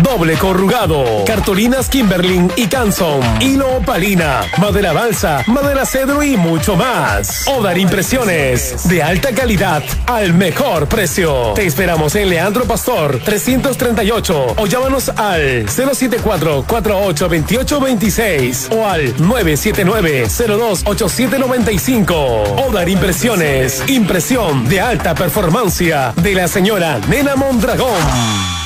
doble corrugado, cartulinas Kimberlin y Canson, hilo opalina, madera balsa, madera cedro y mucho más. Odar Impresiones, de alta calidad al mejor precio. Te esperamos en Leandro Pastor 338 o llámanos al 074-482826 o al 979-028795. Odar Impresiones, impresión de alta performancia de la señora Nena Mondragón.